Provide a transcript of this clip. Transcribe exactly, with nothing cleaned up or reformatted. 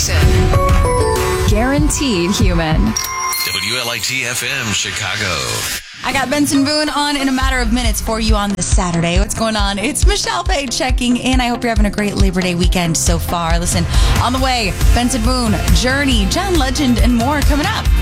station. Guaranteed human. W L I T F M, Chicago. I got Benson Boone on in a matter of minutes for you on this Saturday. What's going on? It's Michelle Page checking in. I hope you're having a great Labor Day weekend so far. Listen, on the way, Benson Boone, Journey, John Legend, and more coming up.